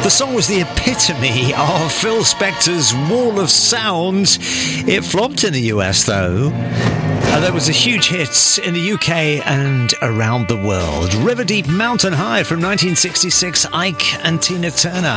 The song was the epitome of Phil Spector's wall of sound. It flopped in the US, though. There was a huge hit in the UK and around the world. River Deep Mountain High from 1966, Ike and Tina Turner.